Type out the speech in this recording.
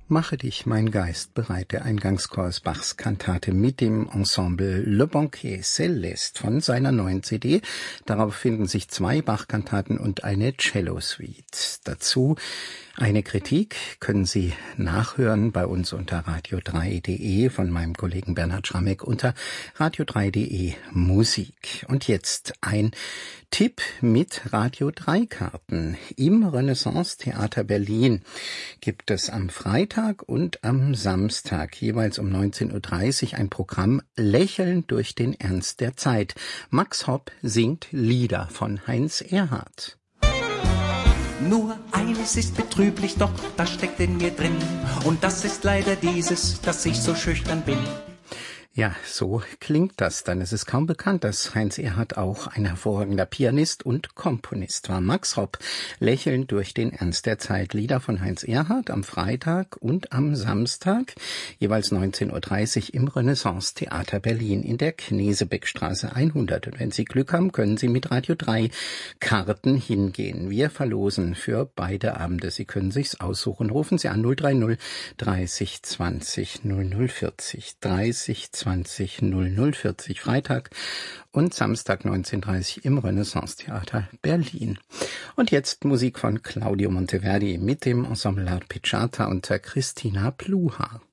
Mache dich, mein Geist, bereit, der Eingangschor aus Bachs Kantate mit dem Ensemble Le Banquet Céleste von seiner neuen CD. Darauf finden sich 2 Bach-Kantaten und eine Cello-Suite. Dazu eine Kritik können Sie nachhören bei uns unter radio3.de von meinem Kollegen Bernhard Schrammeck unter radio3.de Musik. Und jetzt ein Tipp mit Radio3-Karten. Im Renaissance Theater Berlin gibt es am Freitag und am Samstag jeweils um 19.30 Uhr ein Programm Lächeln durch den Ernst der Zeit. Max Hopp singt Lieder von Heinz Erhardt. Nur eines ist betrüblich, doch das steckt in mir drin. Und das ist leider dieses, dass ich so schüchtern bin. Ja, so klingt das dann. Es ist kaum bekannt, dass Heinz Erhardt auch ein hervorragender Pianist und Komponist war. Max Hopp, Lächeln durch den Ernst der Zeit. Lieder von Heinz Erhardt am Freitag und am Samstag, jeweils 19.30 Uhr im Renaissance Theater Berlin in der Knesebeckstraße 100. Und wenn Sie Glück haben, können Sie mit Radio 3 Karten hingehen. Wir verlosen für beide Abende. Sie können sich's aussuchen. Rufen Sie an 030 30 20 0040 30 20 0040 Freitag und Samstag 19.30 Uhr im Renaissance Theater Berlin. Und jetzt Musik von Claudio Monteverdi mit dem Ensemble L'Arpeggiata unter Christina Pluhar.